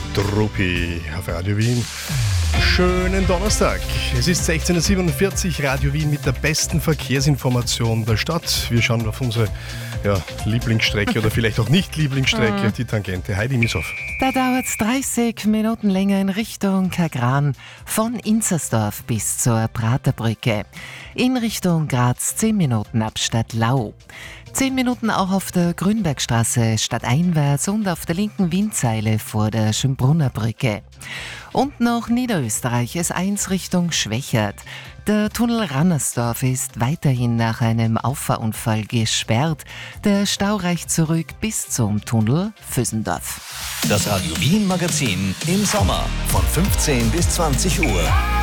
Struppi auf Radio Wien. Schönen Donnerstag. Es ist 16.47 Uhr, Radio Wien mit der besten Verkehrsinformation der Stadt. Wir schauen auf unsere Lieblingsstrecke oder vielleicht auch nicht Lieblingsstrecke, die Tangente. Heidi Mishoff. Da dauert es 30 Minuten länger in Richtung Kagran, von Inzersdorf bis zur Praterbrücke. In Richtung Graz 10 Minuten ab Stadtlau. 10 Minuten auch auf der Grünbergstraße stadteinwärts und auf der linken Windseile vor der Schönbrunner Brücke. Und noch Niederösterreich, S1 Richtung Schwächert. Der Tunnel Rannersdorf ist weiterhin nach einem Auffahrunfall gesperrt. Der Stau reicht zurück bis zum Tunnel Vösendorf. Das Radio Wien Magazin im Sommer von 15 bis 20 Uhr.